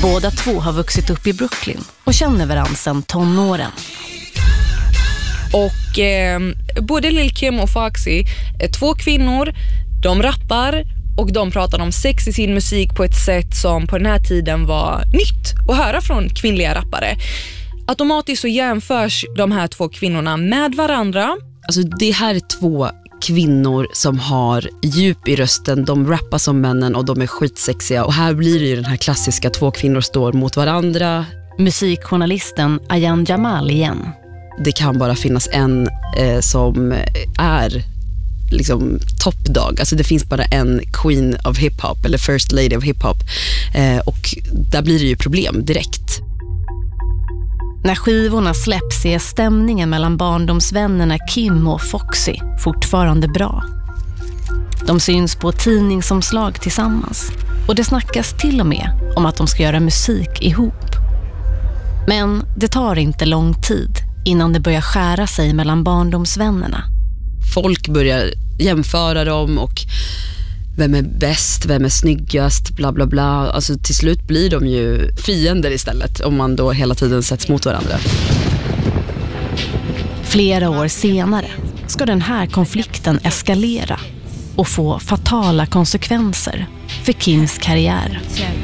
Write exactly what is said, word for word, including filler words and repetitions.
Båda två har vuxit upp i Brooklyn och känner varandra sedan tonåren. Och eh, både Lil Kim och Foxy är två kvinnor, de rappar och de pratar om sex i sin musik på ett sätt som på den här tiden var nytt att höra från kvinnliga rappare. Automatiskt så jämförs de här två kvinnorna med varandra. Alltså det här är två kvinnor som har djup i rösten, de rappar som männen och de är skitsexiga. Och här blir det ju den här klassiska två kvinnor står mot varandra. Musikjournalisten Ayan Jamal igen. Det kan bara finnas en eh, som är liksom toppdag. Alltså det finns bara en queen of hiphop eller first lady of hiphop. Eh, och där blir det ju problem direkt. När skivorna släpps är stämningen mellan barndomsvännerna Kim och Foxy fortfarande bra. De syns på tidningsomslag tillsammans och det snackas till och med om att de ska göra musik ihop. Men det tar inte lång tid innan det börjar skära sig mellan barndomsvännerna. Folk börjar jämföra dem och vem är bäst, vem är snyggast, bla bla bla. Alltså till slut blir de ju fiender istället om man då hela tiden sätts mot varandra. Flera år senare ska den här konflikten eskalera och få fatala konsekvenser för Kims karriär.